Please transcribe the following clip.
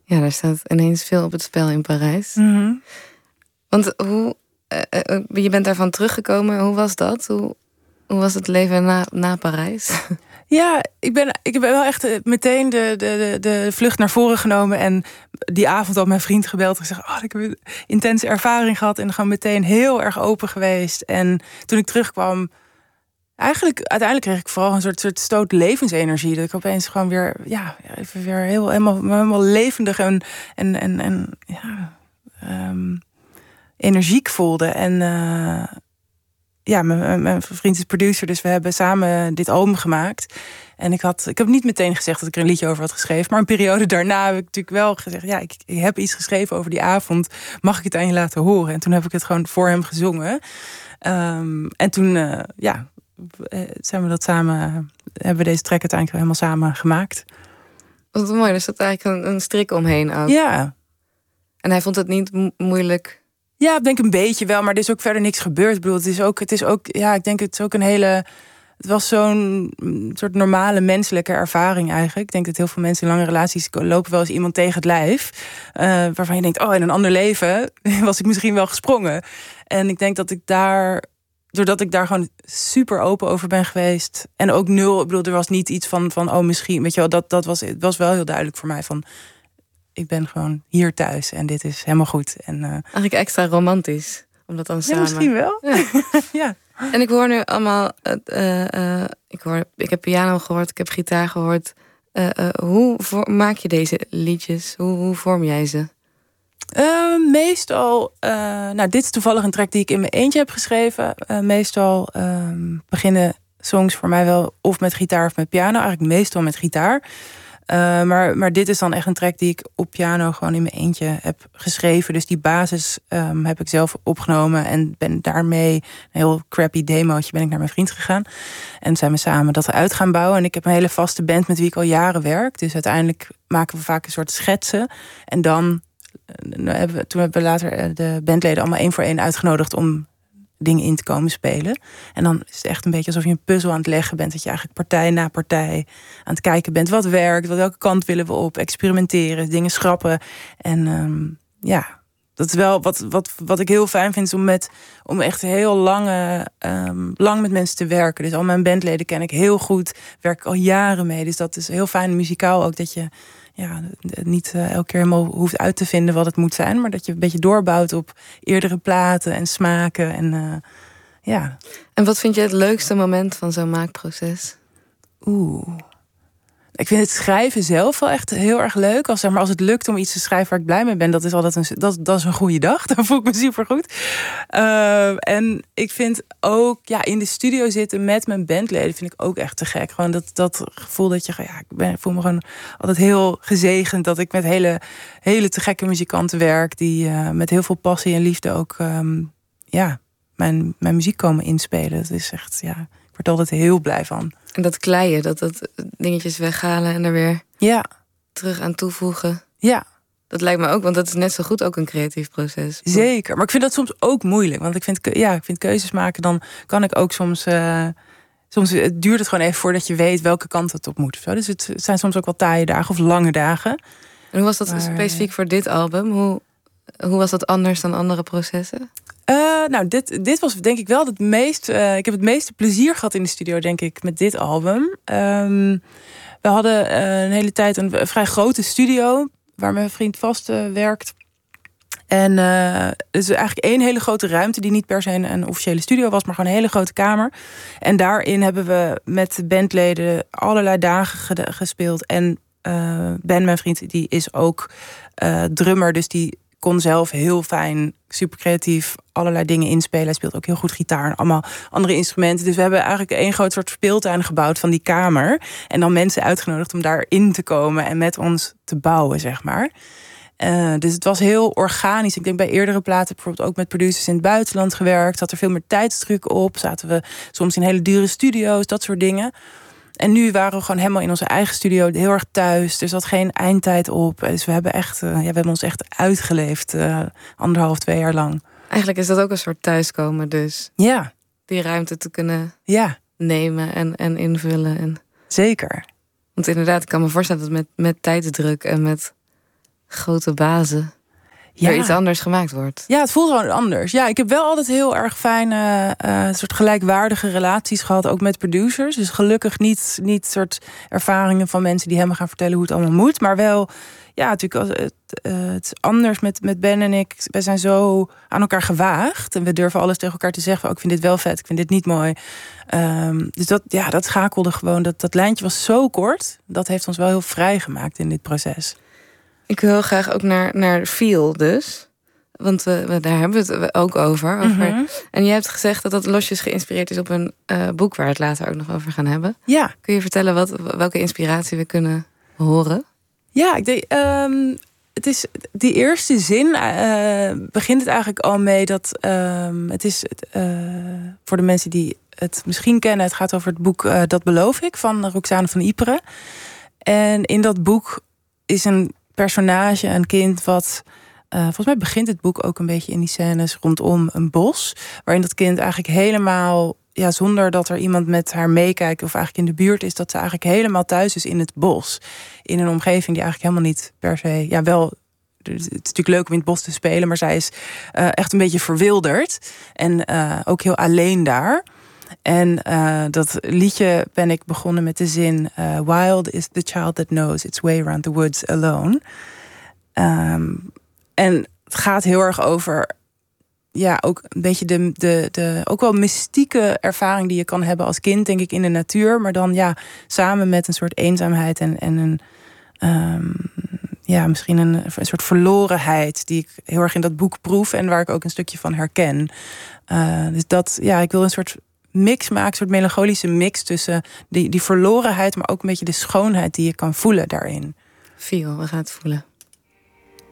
Ja, daar staat ineens veel op het spel in Parijs. Mm-hmm. Want je bent daarvan teruggekomen. Hoe was dat? Hoe was het leven na Parijs? Ja, ik heb wel echt meteen de vlucht naar voren genomen. En die avond al mijn vriend gebeld en gezegd... ik heb een intense ervaring gehad. En gewoon meteen heel erg open geweest. En toen ik terugkwam... uiteindelijk kreeg ik vooral een soort stoot levensenergie. Dat ik opeens gewoon weer... even weer helemaal levendig en energiek voelde. En... mijn vriend is producer, dus we hebben samen dit album gemaakt. En ik heb niet meteen gezegd dat ik er een liedje over had geschreven. Maar een periode daarna heb ik natuurlijk wel gezegd... ik heb iets geschreven over die avond. Mag ik het aan je laten horen? En toen heb ik het gewoon voor hem gezongen. En toen, zijn we dat samen... hebben we deze track uiteindelijk helemaal samen gemaakt. Wat mooi, er zat eigenlijk een strik omheen ook. Ja. En hij vond het niet moeilijk... Ja, ik denk een beetje wel, maar er is ook verder niks gebeurd. Ik bedoel, het is ook, ik denk het is ook een hele... Het was zo'n soort normale menselijke ervaring eigenlijk. Ik denk dat heel veel mensen in lange relaties lopen wel eens iemand tegen het lijf. Waarvan je denkt, in een ander leven was ik misschien wel gesprongen. En ik denk dat doordat ik daar gewoon super open over ben geweest. En ook nul, ik bedoel, er was niet iets van misschien, weet je wel, het was wel heel duidelijk voor mij van... Ik ben gewoon hier thuis en dit is helemaal goed. En, eigenlijk extra romantisch, om dat dan samen... Ja, misschien wel. Ja. Ja. En ik hoor nu allemaal... ik heb piano gehoord, ik heb gitaar gehoord. Hoe maak je deze liedjes? Hoe vorm jij ze? Meestal... dit is toevallig een track die ik in mijn eentje heb geschreven. Meestal beginnen songs voor mij wel of met gitaar of met piano. Eigenlijk meestal met gitaar. Maar dit is dan echt een track die ik op piano gewoon in mijn eentje heb geschreven. Dus die basis heb ik zelf opgenomen. En ben daarmee een heel crappy demootje ben ik naar mijn vriend gegaan. En zijn we samen dat eruit gaan bouwen. En ik heb een hele vaste band met wie ik al jaren werk. Dus uiteindelijk maken we vaak een soort schetsen. En toen hebben we later de bandleden allemaal 1 voor 1 uitgenodigd om dingen in te komen spelen. En dan is het echt een beetje alsof je een puzzel aan het leggen bent. Dat je eigenlijk partij na partij aan het kijken bent. Wat werkt, welke kant willen we op. Experimenteren, dingen schrappen. En dat is wel wat ik heel fijn vind. Om echt heel lang met mensen te werken. Dus al mijn bandleden ken ik heel goed. Werk ik al jaren mee. Dus dat is heel fijn muzikaal ook. Dat je niet elke keer helemaal hoeft uit te vinden wat het moet zijn. Maar dat je een beetje doorbouwt op eerdere platen en smaken. En wat vind je het leukste moment van zo'n maakproces? Ik vind het schrijven zelf wel echt heel erg leuk. Als het lukt om iets te schrijven waar ik blij mee ben, dat is altijd dat is een goede dag. Dan voel ik me supergoed. En ik vind ook in de studio zitten met mijn bandleden vind ik ook echt te gek. Gewoon dat gevoel dat ik voel me gewoon altijd heel gezegend dat ik met hele te gekke muzikanten werk die met heel veel passie en liefde ook mijn muziek komen inspelen. Dat is echt ik word altijd heel blij van. En dat kleien, dat dingetjes weghalen en er weer terug aan toevoegen. Ja. Dat lijkt me ook, want dat is net zo goed ook een creatief proces. Zeker, maar ik vind dat soms ook moeilijk. Want ik vind keuzes maken, dan kan ik ook soms duurt het gewoon even voordat je weet welke kant het op moet. Of zo. Dus het zijn soms ook wel taaie dagen of lange dagen. En hoe was dat specifiek voor dit album? Hoe was dat anders dan andere processen? Dit was denk ik wel het meest... ik heb het meeste plezier gehad in de studio, denk ik, met dit album. We hadden een hele tijd een vrij grote studio waar mijn vriend vast werkt. En dus eigenlijk 1 hele grote ruimte die niet per se een officiële studio was, maar gewoon een hele grote kamer. En daarin hebben we met de bandleden allerlei dagen gespeeld. En Ben, mijn vriend, die is ook drummer, dus die kon zelf heel fijn, super creatief, allerlei dingen inspelen. Hij speelt ook heel goed gitaar en allemaal andere instrumenten. Dus we hebben eigenlijk 1 groot soort speeltuin gebouwd van die kamer. En dan mensen uitgenodigd om daarin te komen en met ons te bouwen, zeg maar. Dus het was heel organisch. Ik denk bij eerdere platen bijvoorbeeld ook met producers in het buitenland gewerkt. Zat er veel meer tijdsdruk op. Zaten we soms in hele dure studio's, dat soort dingen. En nu waren we gewoon helemaal in onze eigen studio, heel erg thuis. Er zat geen eindtijd op. Dus we hebben echt, we hebben ons echt uitgeleefd 1,5, 2 jaar lang. Eigenlijk is dat ook een soort thuiskomen dus. Ja. Die ruimte te kunnen nemen en invullen. Zeker. Want inderdaad, ik kan me voorstellen dat met tijdsdruk en met grote bazen er iets anders gemaakt wordt. Ja, het voelt gewoon anders. Ja, ik heb wel altijd heel erg fijne soort gelijkwaardige relaties gehad, ook met producers. Dus gelukkig niet soort ervaringen van mensen die helemaal gaan vertellen hoe het allemaal moet, maar wel, ja, natuurlijk het is anders met Ben en ik. Wij zijn zo aan elkaar gewaagd en we durven alles tegen elkaar te zeggen. Ik vind dit wel vet, ik vind dit niet mooi. Dus dat schakelde gewoon. Dat lijntje was zo kort. Dat heeft ons wel heel vrij gemaakt in dit proces. Ik wil heel graag ook naar feel dus. Want daar hebben we het ook over. Mm-hmm. En je hebt gezegd dat losjes geïnspireerd is op een boek waar we het later ook nog over gaan hebben. Ja. Kun je vertellen welke inspiratie we kunnen horen? Ja, ik denk, het is die eerste zin begint het eigenlijk al mee dat het is voor de mensen die het misschien kennen, het gaat over het boek Dat beloof ik van Roxane van Ypres. En in dat boek is een personage, een kind wat volgens mij begint het boek ook een beetje in die scènes rondom een bos, waarin dat kind eigenlijk helemaal, ja, zonder dat er iemand met haar meekijkt of eigenlijk in de buurt is, dat ze eigenlijk helemaal thuis is in het bos. In een omgeving die eigenlijk helemaal niet per se, ja, wel, het is natuurlijk leuk om in het bos te spelen, maar zij is echt een beetje verwilderd en ook heel alleen daar. En dat liedje ben ik begonnen met de zin Wild is the child that knows its way around the woods alone. En het gaat heel erg over, ja, ook een beetje de ook wel mystieke ervaring die je kan hebben als kind, denk ik, in de natuur. Maar dan, ja, samen met een soort eenzaamheid en een misschien een soort verlorenheid die ik heel erg in dat boek proef en waar ik ook een stukje van herken. Dus dat, ja, ik wil een soort mix maken, een soort melancholische mix tussen die verlorenheid, maar ook een beetje de schoonheid die je kan voelen daarin. Feel, we gaan het voelen.